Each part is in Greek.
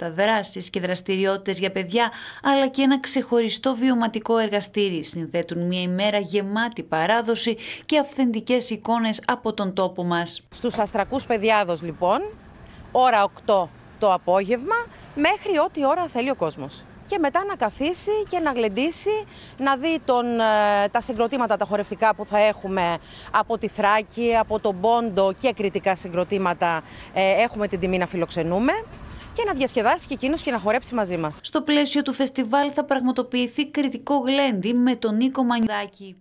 προγράμματα, δράσεις και δραστηριότητες για παιδιά, αλλά και ένα ξεχωριστό βιωματικό εργαστήρι συνθέτουν μια ημέρα γεμάτη παράδοση και αυθεντικές εικόνες από τον τόπο μας. Στους Αστρακούς Παιδιάδος λοιπόν, ώρα 8 το απόγευμα, μέχρι ό,τι ώρα θέλει ο κόσμος. Και μετά να καθίσει και να γλεντήσει, να δει τα συγκροτήματα, τα χορευτικά που θα έχουμε από τη Θράκη, από τον Πόντο και κριτικά συγκροτήματα έχουμε την τιμή να φιλοξενούμε και να διασκεδάσει και εκείνος και να χορέψει μαζί μας. Στο πλαίσιο του φεστιβάλ θα πραγματοποιηθεί κριτικό γλέντι με τον Νίκο Μανιδάκη.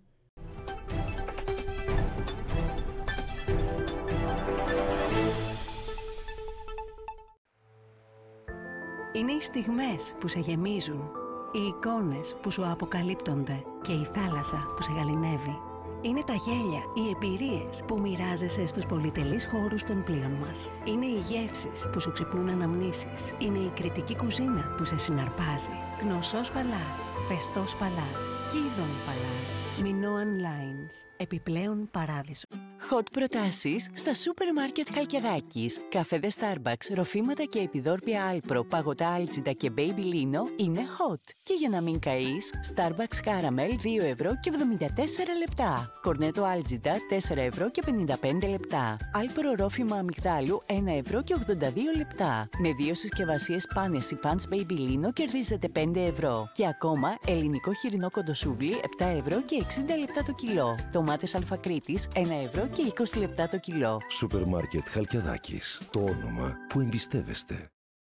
Είναι οι στιγμές που σε γεμίζουν, οι εικόνες που σου αποκαλύπτονται και η θάλασσα που σε γαληνεύει. Είναι τα γέλια, οι εμπειρίες που μοιράζεσαι στους πολυτελείς χώρους των πλοίων μας. Είναι οι γεύσεις που σου ξυπνούν αναμνήσεις. Είναι η κριτική κουζίνα που σε συναρπάζει. Γνωσός Παλάς, Φεστός Παλάς, Κίδων Παλάς, Minoan Lines, επιπλέον παράδεισο. Hot προτάσεις στα σούπερ μάρκετ Χαλκιδάκης. Καφέδες Starbucks, ροφήματα και επιδόρπια Alpro, παγωτά Algida και Baby Lino είναι hot. Και για να μην καείς, Starbucks Caramel 2 ευρώ και 74 λεπτά. Κορνέτο Algida 4 ευρώ και 55 λεπτά. Alpro ρόφημα αμυγδάλου 1 ευρώ και 82 λεπτά. Με 2 συσκευασίες Panes ή Pants Baby Lino κερδίζετε 5 ευρώ. Και ακόμα ελληνικό χοιρινό κοντοσούβλι 7 ευρώ και 60 λεπτά το κιλό. Τομάτες Αλφακρίτης 1 ευρώ και 20 λεπτά το κιλό. Σούπερ μάρκετ Χαλκιδάκης. Το όνομα που εμπιστεύεστε.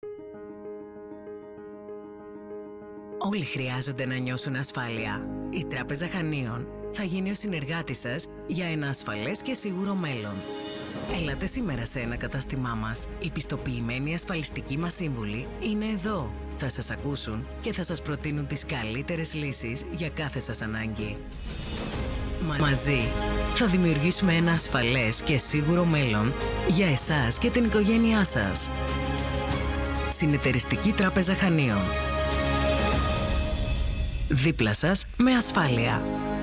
Όλοι χρειάζονται να νιώσουν ασφάλεια. Η Τράπεζα Χανίων θα γίνει ο συνεργάτης σας για ένα ασφαλές και σίγουρο μέλλον. Έλατε σήμερα σε ένα κατάστημά μας. Οι πιστοποιημένοι ασφαλιστικοί μας σύμβουλοι είναι εδώ. Θα σας ακούσουν και θα σας προτείνουν τις καλύτερες λύσεις για κάθε σας ανάγκη. Μαζί θα δημιουργήσουμε ένα ασφαλές και σίγουρο μέλλον για εσάς και την οικογένειά σας. Συνεταιριστική Τράπεζα Χανίων. Δίπλα σας με ασφάλεια.